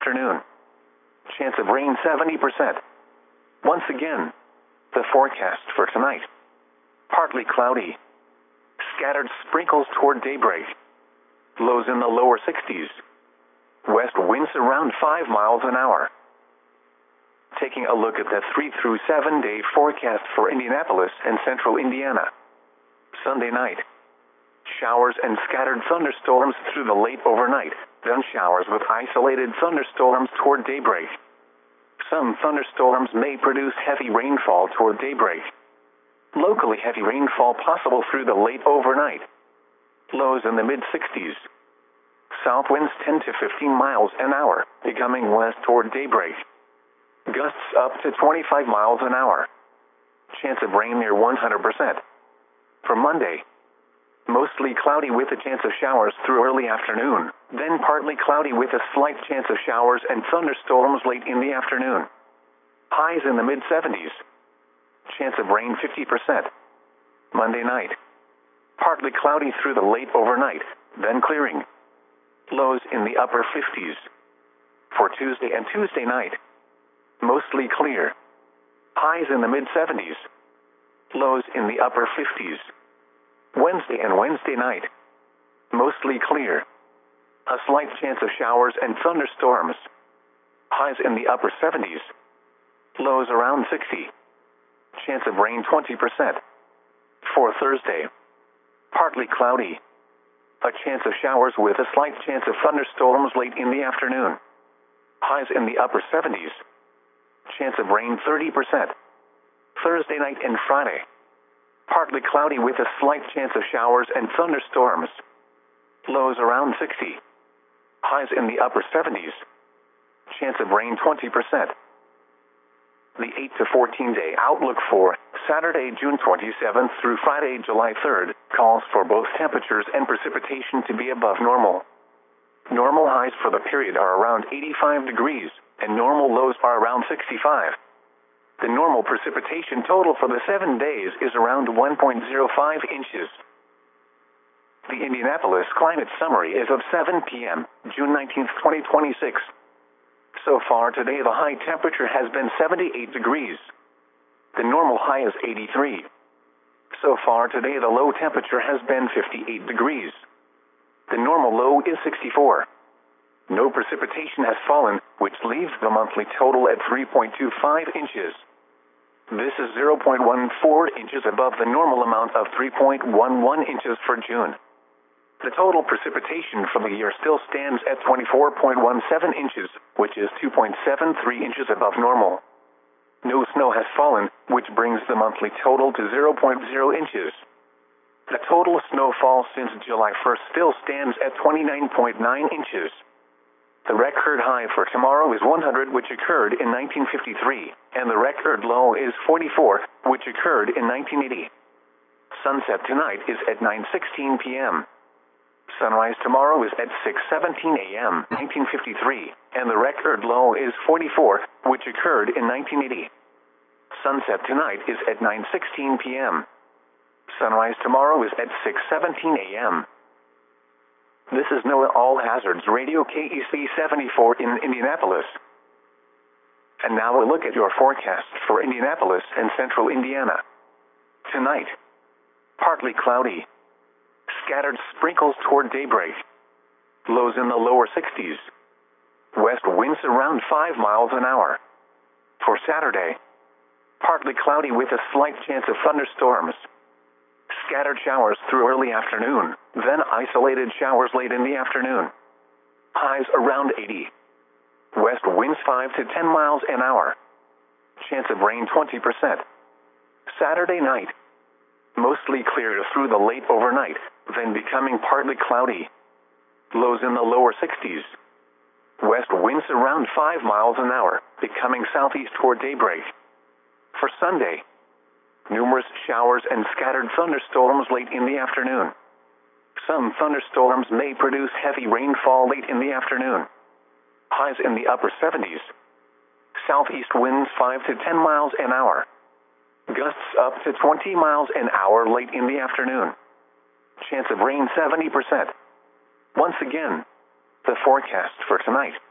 afternoon. Chance of rain 70%. Once again, the forecast for tonight. Partly cloudy. Scattered sprinkles toward daybreak. Lows in the lower 60s. West winds around 5 miles an hour. Taking a look at the 3 through 7 day forecast for Indianapolis and central Indiana. Sunday night. Showers and scattered thunderstorms through the late overnight, then showers with isolated thunderstorms toward daybreak. Some thunderstorms may produce heavy rainfall toward daybreak. Locally heavy rainfall possible through the late overnight. Lows in the mid-60s. South winds 10 to 15 miles an hour, becoming west toward daybreak. Gusts up to 25 miles an hour. Chance of rain near 100%. For Monday, mostly cloudy with a chance of showers through early afternoon, then partly cloudy with a slight chance of showers and thunderstorms late in the afternoon. Highs in the mid-70s. Chance of rain 50%. Monday night. Partly cloudy through the late overnight, then clearing. Lows in the upper 50s. For Tuesday and Tuesday night. Mostly clear. Highs in the mid-70s. Lows in the upper 50s. Wednesday and Wednesday night. Mostly clear. A slight chance of showers and thunderstorms. Highs in the upper 70s. Lows around 60. Chance of rain 20%. For Thursday. Partly cloudy. A chance of showers with a slight chance of thunderstorms late in the afternoon. Highs in the upper 70s. Chance of rain 30%. Thursday night and Friday. Partly cloudy with a slight chance of showers and thunderstorms. Lows around 60. Highs in the upper 70s. Chance of rain 20%. The 8 to 14 day outlook for Saturday, June 27th through Friday, July 3rd, calls for both temperatures and precipitation to be above normal. Normal highs for the period are around 85 degrees, and normal lows are around 65. The normal precipitation total for the 7 days is around 1.05 inches. The Indianapolis Climate Summary is of 7 p.m., June 19, 2026. So far today the high temperature has been 78 degrees. The normal high is 83. So far today the low temperature has been 58 degrees. The normal low is 64. No precipitation has fallen, which leaves the monthly total at 3.25 inches. This is 0.14 inches above the normal amount of 3.11 inches for June. The total precipitation for the year still stands at 24.17 inches, which is 2.73 inches above normal. No snow has fallen, which brings the monthly total to 0.0 inches. The total snowfall since July 1st still stands at 29.9 inches. The record high for tomorrow is 100, which occurred in 1953, and the record low is 44, which occurred in 1980. Sunset tonight is at 9:16 p.m. Sunrise tomorrow is at 6:17 a.m., 1953, and the record low is 44, which occurred in 1980. Sunset tonight is at 9:16 p.m. Sunrise tomorrow is at 6:17 a.m. This is NOAA All Hazards Radio KEC 74 in Indianapolis. And now a look at your forecast for Indianapolis and central Indiana. Tonight, partly cloudy. Scattered sprinkles toward daybreak. Lows in the lower 60s. West winds around 5 miles an hour. For Saturday, partly cloudy with a slight chance of thunderstorms. Scattered showers through early afternoon, then isolated showers late in the afternoon. Highs around 80. West winds 5 to 10 miles an hour. Chance of rain 20%. Saturday night, mostly clear through the late overnight, then becoming partly cloudy. Lows in the lower 60s. West winds around 5 miles an hour, becoming southeast toward daybreak. For Sunday, numerous showers and scattered thunderstorms late in the afternoon. Some thunderstorms may produce heavy rainfall late in the afternoon. Highs in the upper 70s. Southeast winds 5 to 10 miles an hour. Gusts up to 20 miles an hour late in the afternoon. Chance of rain 70%. Once again, the forecast for tonight.